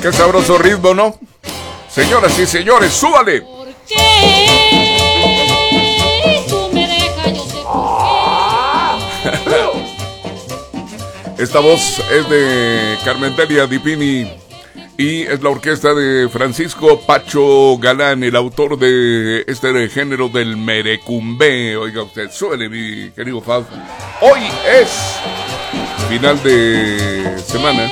Qué sabroso ritmo, ¿no? Señoras y señores, súbale. ¿Por qué tú me dejas? Yo sé por qué. Esta voz es de Carmentelia Dipini y es la orquesta de Francisco Pacho Galán, el autor de este género del merecumbé. Oiga usted, súbele, mi querido Fab. Hoy es final de semana.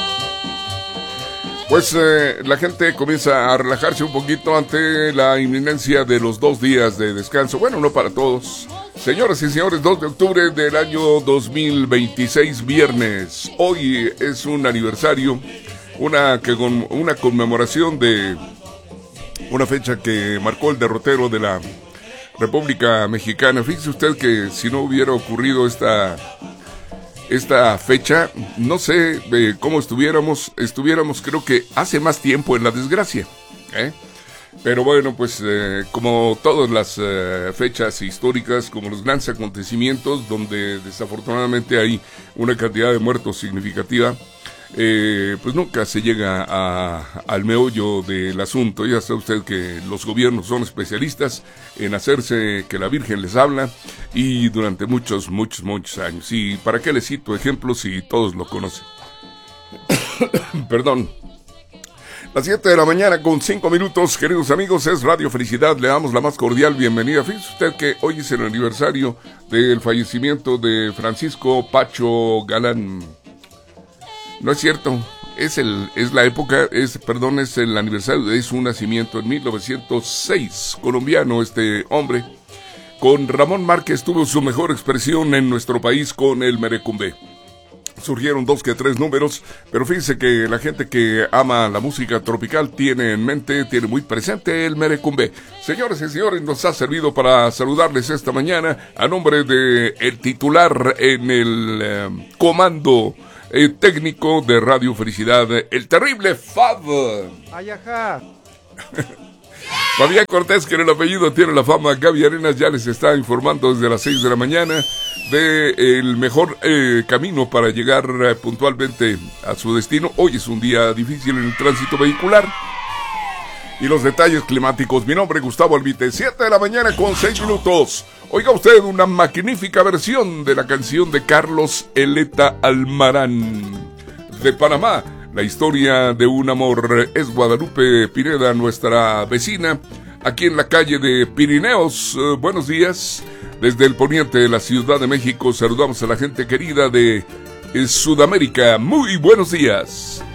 Pues la gente comienza a relajarse un poquito ante la inminencia de los 2 días de descanso. Bueno, no para todos. Señoras y señores, 2 de octubre del año 2026, viernes. Hoy es un aniversario, una conmemoración de una fecha que marcó el derrotero de la República Mexicana. Fíjese usted que si no hubiera ocurrido esta fecha, no sé cómo estuviéramos creo que hace más tiempo en la desgracia, pero bueno, pues como todas las fechas históricas, como los grandes acontecimientos donde desafortunadamente hay una cantidad de muertos significativa, pues nunca se llega al meollo del asunto. Ya sabe usted que los gobiernos son especialistas en hacerse que la Virgen les habla, y durante muchos años. Y para qué les cito ejemplos si todos lo conocen. Perdón. Las 7 de la mañana con 5 minutos, queridos amigos, es Radio Felicidad. Le damos la más cordial bienvenida. Fíjese usted que hoy es el aniversario del fallecimiento de Francisco Pacho Galán. No es cierto, es el aniversario de su nacimiento en 1906, colombiano este hombre. Con Ramón Márquez tuvo su mejor expresión en nuestro país con el merecumbé. Surgieron 2 que 3 números, pero fíjense que la gente que ama la música tropical tiene en mente, tiene muy presente el merecumbé. Señores y señores, nos ha servido para saludarles esta mañana a nombre de el titular en el comando técnico de Radio Felicidad, el terrible Fab. Ayajá. Fabián Cortés, que en el apellido tiene la fama. Gaby Arenas ya les está informando desde las 6 de la mañana de el mejor camino para llegar puntualmente a su destino. Hoy es un día difícil en el tránsito vehicular. Y los detalles climáticos. Mi nombre es Gustavo Albite, 7 de la mañana con 6 minutos. Oiga usted una magnífica versión de la canción de Carlos Eleta Almarán, de Panamá. La historia de un amor. Es Guadalupe Pineda, nuestra vecina, aquí en la calle de Pirineos. Buenos días. Desde el poniente de la Ciudad de México saludamos a la gente querida de Sudamérica. Muy buenos días.